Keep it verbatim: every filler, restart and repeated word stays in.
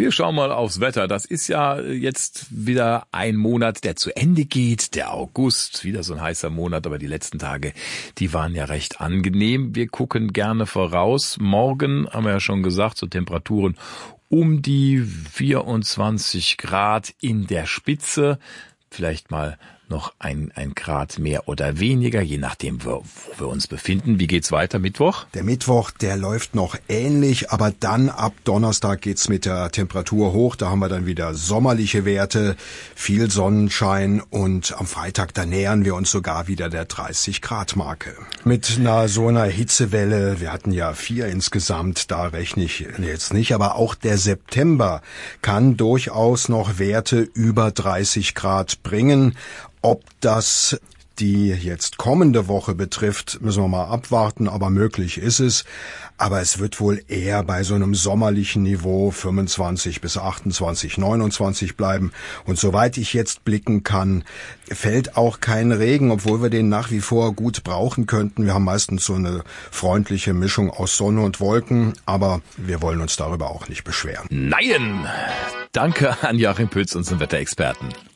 Wir schauen mal aufs Wetter. Das ist ja jetzt wieder ein Monat, der zu Ende geht. Der August, wieder so ein heißer Monat, aber die letzten Tage, die waren ja recht angenehm. Wir gucken gerne voraus. Morgen, haben wir ja schon gesagt, so Temperaturen um die vierundzwanzig Grad in der Spitze. Vielleicht mal noch ein, ein Grad mehr oder weniger, je nachdem, wo, wo wir uns befinden. Wie geht's weiter? Mittwoch? Der Mittwoch, der läuft noch ähnlich, aber dann ab Donnerstag geht's mit der Temperatur hoch. Da haben wir dann wieder sommerliche Werte, viel Sonnenschein und am Freitag, da nähern wir uns sogar wieder der dreißig Grad Marke. Mit einer so einer Hitzewelle, wir hatten ja vier insgesamt, da rechne ich jetzt nicht, aber auch der September kann durchaus noch Werte über dreißig Grad bringen. Ob das die jetzt kommende Woche betrifft, müssen wir mal abwarten, aber möglich ist es. Aber es wird wohl eher bei so einem sommerlichen Niveau fünfundzwanzig bis achtundzwanzig, neunundzwanzig bleiben. Und soweit ich jetzt blicken kann, fällt auch kein Regen, obwohl wir den nach wie vor gut brauchen könnten. Wir haben meistens so eine freundliche Mischung aus Sonne und Wolken, aber wir wollen uns darüber auch nicht beschweren. Nein! Danke an Joachim Pütz, unseren Wetterexperten.